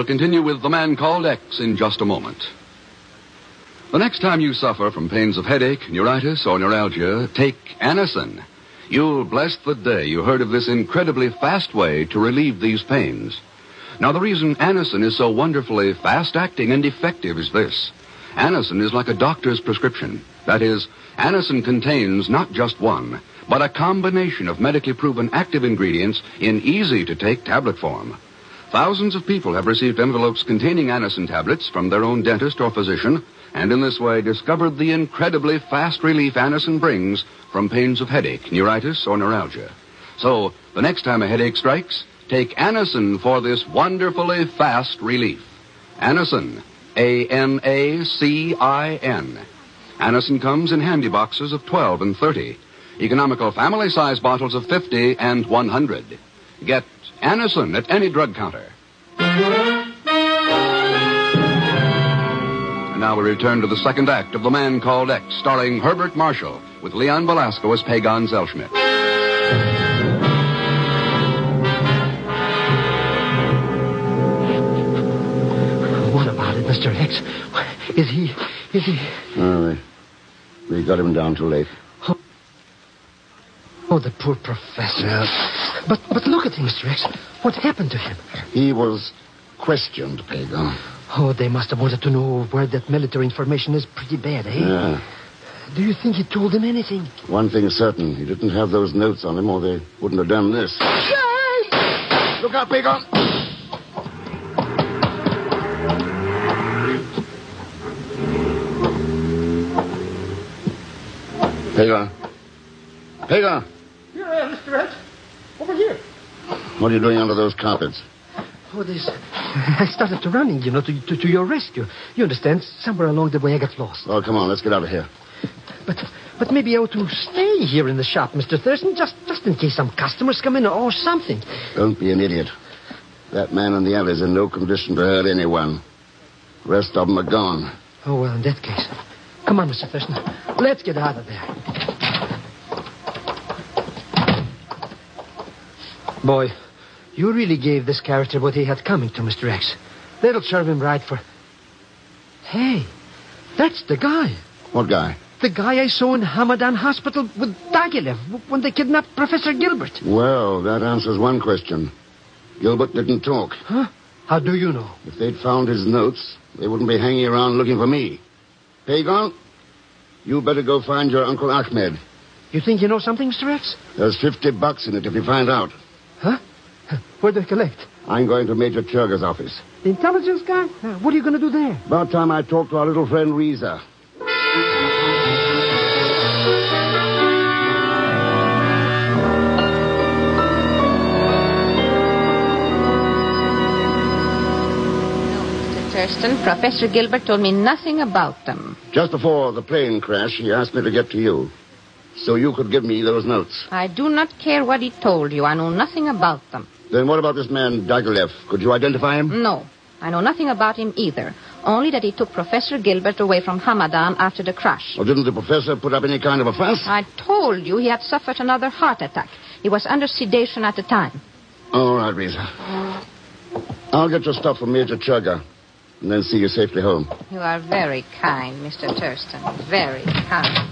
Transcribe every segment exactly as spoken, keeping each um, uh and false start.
will continue with The Man Called X in just a moment. The next time you suffer from pains of headache, neuritis, or neuralgia, take Anacin. You'll bless the day you heard of this incredibly fast way to relieve these pains. Now, the reason Anacin is so wonderfully fast-acting and effective is this. Anacin is like a doctor's prescription. That is, Anacin contains not just one, but a combination of medically proven active ingredients in easy-to-take tablet form. Thousands of people have received envelopes containing Anacin tablets from their own dentist or physician, and in this way discovered the incredibly fast relief Anacin brings from pains of headache, neuritis, or neuralgia. So, the next time a headache strikes, take Anacin for this wonderfully fast relief. Anacin, A N A C I N. Anacin comes in handy boxes of twelve and thirty, economical family-size bottles of fifty and one hundred. Get Anacin at any drug counter. And now we return to the second act of The Man Called X, starring Herbert Marshall, with Leon Velasco as Pagon Zellschmidt. What about it, Mister X? Is he... is he... Oh, we, we got him down too late. Oh, oh the poor professor. Yeah. But, but look at him, Mister X. What happened to him? He was questioned, Pagon. Oh, they must have wanted to know where that military information is pretty bad, eh? Yeah. Do you think he told them anything? One thing's certain. He didn't have those notes on him, or they wouldn't have done this. Yay! Look out, Pagon! Pagon. Pagon! Here I am, Mister X. Over here. What are you doing under those carpets? Oh, this... I started to running, you know, to, to, to your rescue. You understand? Somewhere along the way I got lost. Oh, come on, let's get out of here. But but maybe I ought to stay here in the shop, Mister Thurston, just, just in case some customers come in or something. Don't be an idiot. That man in the alley's in no condition to hurt anyone. The rest of them are gone. Oh, well, in that case. Come on, Mister Thurston. Let's get out of there. Boy, you really gave this character what he had coming to, Mister X. That'll serve him right for... Hey, that's the guy. What guy? The guy I saw in Hamadan Hospital with Diaghilev when they kidnapped Professor Gilbert. Well, that answers one question. Gilbert didn't talk. Huh? How do you know? If they'd found his notes, they wouldn't be hanging around looking for me. Pagon, you better go find your Uncle Ahmed. You think you know something, Mister X? There's fifty bucks in it if you find out. Huh? Where do they collect? I'm going to Major Churga's office. The intelligence guy? Uh, what are you going to do there? About time I talked to our little friend Reza. Thurston, Professor Gilbert told me nothing about them. Just before the plane crash, he asked me to get to you, so you could give me those notes. I do not care what he told you. I know nothing about them. Then what about this man, Diaghilev? Could you identify him? No, I know nothing about him either. Only that he took Professor Gilbert away from Hamadan after the crash. Well, didn't the professor put up any kind of a fuss? I told you he had suffered another heart attack. He was under sedation at the time. All right, Reza. I'll get your stuff from Major Churga, and then see you safely home. You are very kind, Mister Thurston. Very kind.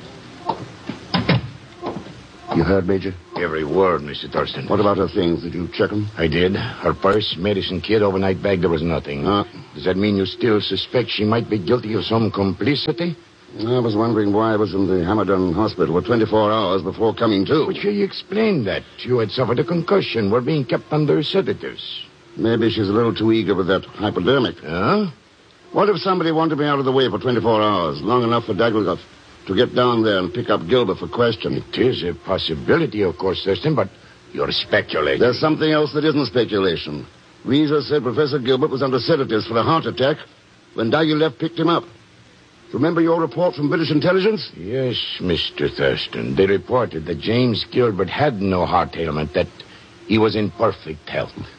You heard, Major? Every word, Mister Thurston. What about her things? Did you check them? I did. Her purse, medicine kit, overnight bag, there was nothing. Uh, Does that mean you still suspect she might be guilty of some complicity? I was wondering why I was in the Hamadan hospital for twenty-four hours before coming to. But you explained that. You had suffered a concussion, were being kept under sedatives. Maybe she's a little too eager with that hypodermic. Huh? What if somebody wanted me out of the way for twenty-four hours, long enough for Diaghilev to get down there and pick up Gilbert for questioning? It is a possibility, of course, Thurston, but you're speculating. There's something else that isn't speculation. Reza said Professor Gilbert was under sedatives for a heart attack when Diaghilev picked him up. Remember your report from British intelligence? Yes, Mister Thurston. They reported that James Gilbert had no heart ailment, that he was in perfect health.